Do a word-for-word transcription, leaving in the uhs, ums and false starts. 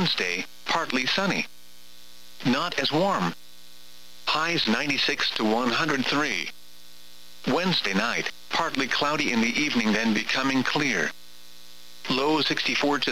Wednesday, partly sunny. Not as warm. Highs ninety-six to one hundred three. Wednesday night, partly cloudy in the evening then becoming clear. Low sixty-four to